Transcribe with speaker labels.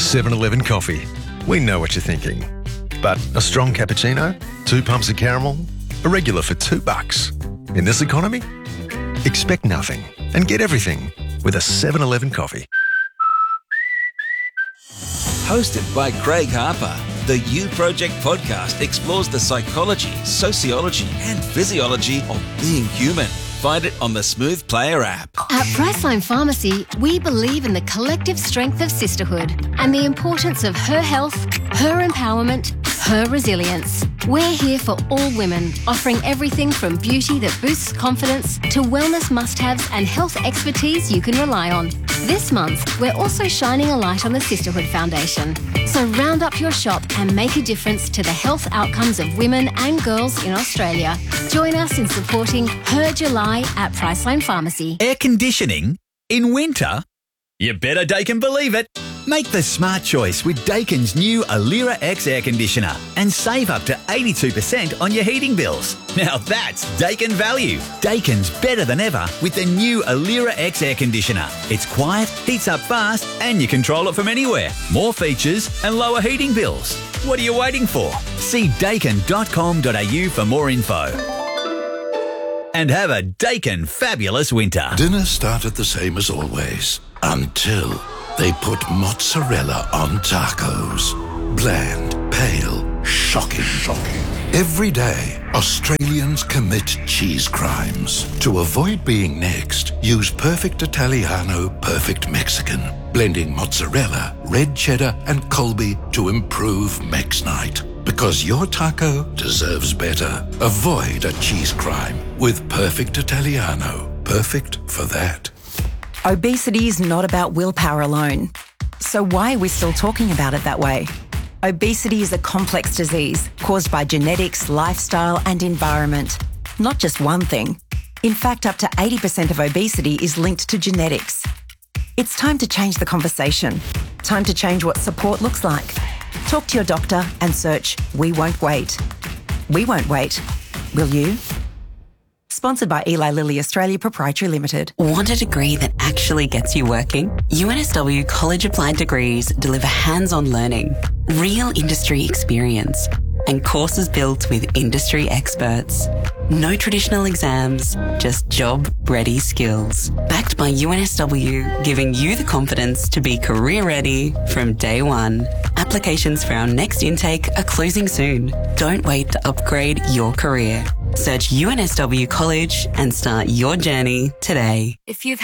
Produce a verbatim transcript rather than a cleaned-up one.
Speaker 1: seven eleven coffee. We know what you're thinking. But a strong cappuccino? Two pumps of caramel? A regular for two bucks. In this economy? Expect nothing and get everything with a seven eleven coffee.
Speaker 2: Hosted by Craig Harper, the You Project podcast explores the psychology, sociology and physiology of being human. Find it on the Smooth Player app.
Speaker 3: At Priceline Pharmacy, we believe in the collective strength of sisterhood and the importance of her health, her empowerment, her resilience. We're here for all women, offering everything from beauty that boosts confidence to wellness must-haves and health expertise you can rely on. This month, we're also shining a light on the Sisterhood Foundation. So round up your shop and make a difference to the health outcomes of women and girls in Australia. Join us in supporting Her July at Priceline Pharmacy.
Speaker 4: Air conditioning in winter? You better Daikin believe it. Make the smart choice with Daikin's new Alira X air conditioner and save up to eighty-two percent on your heating bills. Now that's Daikin value. Daikin's better than ever with the new Alira X air conditioner. It's quiet, heats up fast, and you control it from anywhere. More features and lower heating bills. What are you waiting for? See daikin dot com dot a u for more info. And have a Daikin fabulous winter.
Speaker 5: Dinner started the same as always until they put mozzarella on tacos. Bland, pale, shocking. Shocking. Every day, Australians commit cheese crimes. To avoid being next, use Perfect Italiano, Perfect Mexican. Blending mozzarella, red cheddar, and Colby to improve Mex Night. Because your taco deserves better. Avoid a cheese crime with Perfect Italiano. Perfect for that.
Speaker 6: Obesity is not about willpower alone. So why are we still talking about it that way? Obesity is a complex disease caused by genetics, lifestyle, and environment. Not just one thing. In fact, up to eighty percent of obesity is linked to genetics. It's time to change the conversation. Time to change what support looks like. Talk to your doctor and search We Won't Wait. We won't wait. Will you? Sponsored by Eli Lilly Australia Proprietary Limited.
Speaker 7: Want a degree that actually gets you working? U N S W College Applied Degrees deliver hands-on learning, real industry experience, and courses built with industry experts. No traditional exams, just job-ready skills. Backed by U N S W, giving you the confidence to be career-ready from day one. Applications for our next intake are closing soon. Don't wait to upgrade your career. Search U N S W College and start your journey today.
Speaker 3: If you've